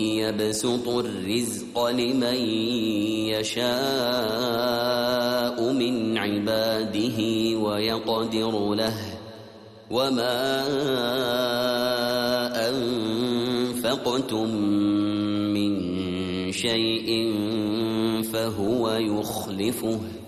يبسط الرزق لمن يشاء من عباده ويقدر له وما أنفقتم من شيء فهو يخلفه